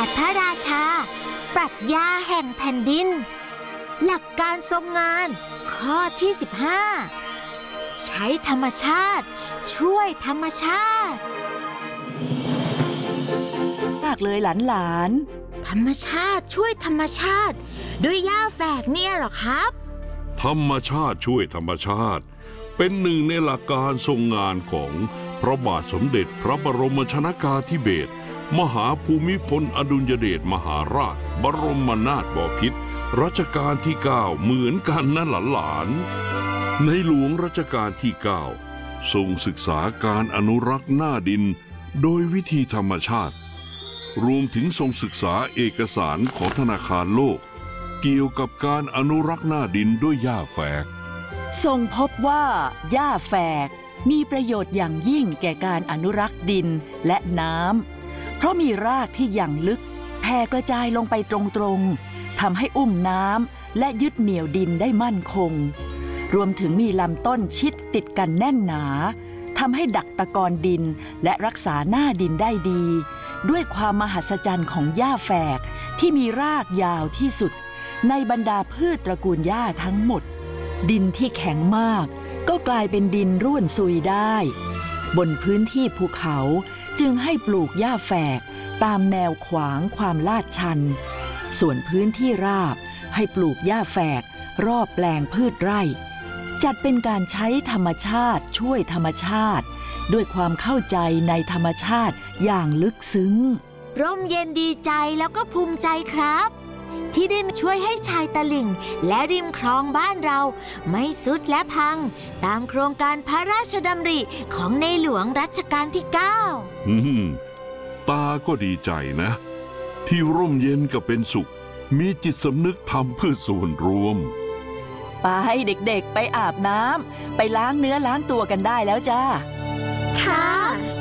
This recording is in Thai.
พระราชาปรัชญาแห่งแผ่นดินหลักการทรงงานข้อที่15ใช้ธรรมชาติช่วยธรรมชาติมากเลยหลานธรรมชาติช่วยธรรมชาติด้วยหญ้าแฝกเนี่ยหรอครับธรรมชาติช่วยธรรมชาติเป็นหนึ่งในหลักการทรงงานของพระบาทสมเด็จพระบรมชนกาธิเบศรมหาภูมิพลอดุลยเดชมหาราชบรมนาถบพิตรรัชกาลที่ 9เหมือนกันนะหลานๆในหลวงรัชกาลที่ 9ทรงศึกษาการอนุรักษ์หน้าดินโดยวิธีธรรมชาติรวมถึงทรงศึกษาเอกสารของธนาคารโลกเกี่ยวกับการอนุรักษ์หน้าดินด้วยหญ้าแฝกทรงพบว่าหญ้าแฝกมีประโยชน์อย่างยิ่งแก่การอนุรักษ์ดินและน้ำเพราะมีรากที่อย่างลึกแผ่กระจายลงไปตรงๆทำให้อุ้มน้ำและยึดเหนี่ยวดินได้มั่นคงรวมถึงมีลำต้นชิดติดกันแน่นหนาทำให้ดักตะกอนดินและรักษาหน้าดินได้ดีด้วยความมหัศจรรย์ของหญ้าแฝกที่มีรากยาวที่สุดในบรรดาพืชตระกูลหญ้าทั้งหมดดินที่แข็งมากก็กลายเป็นดินร่วนซุยได้บนพื้นที่ภูเขาจึงให้ปลูกหญ้าแฝกตามแนวขวางความลาดชันส่วนพื้นที่ราบให้ปลูกหญ้าแฝกรอบแปลงพืชไร่จัดเป็นการใช้ธรรมชาติช่วยธรรมชาติด้วยความเข้าใจในธรรมชาติอย่างลึกซึ้งร่มเย็นดีใจแล้วก็ภูมิใจครับที่ได้มาช่วยให้ชายตลิ่งและริมคลองบ้านเราไม่ทรุดและพังตามโครงการพระราชดำริของในหลวงรัชกาลที่ 9ตาก็ดีใจนะที่ร่มเย็นก็เป็นสุขมีจิตสำนึกทำเพื่อส่วนรวมไปเด็กๆไปอาบน้ำไปล้างเนื้อล้างตัวกันได้แล้วจ้าค่ะ